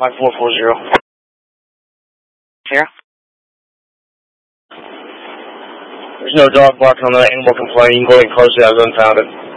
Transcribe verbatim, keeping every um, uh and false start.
five four four zero. Here? There's no dog barking on the animal complaint. You can go ahead and close it as unfounded.